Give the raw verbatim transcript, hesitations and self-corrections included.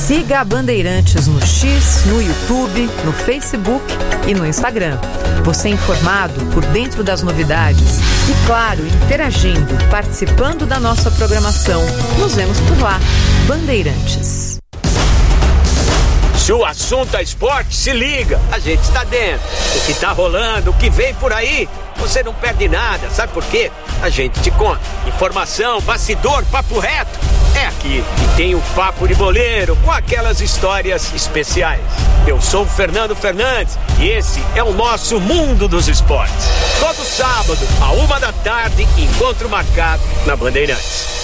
Siga a Bandeirantes no X, no YouTube, no Facebook e no Instagram. Você informado por dentro das novidades e, claro, interagindo, participando da nossa programação. Nos vemos por lá. Bandeirantes. Se o assunto é esporte, se liga, a gente está dentro. O que tá rolando, o que vem por aí, você não perde nada, sabe por quê? A gente te conta. Informação, bastidor, papo reto, é aqui. E tem o Papo de Boleiro, com aquelas histórias especiais. Eu sou o Fernando Fernandes e esse é o nosso Mundo dos Esportes. Todo sábado, a uma da tarde, encontro marcado na Bandeirantes.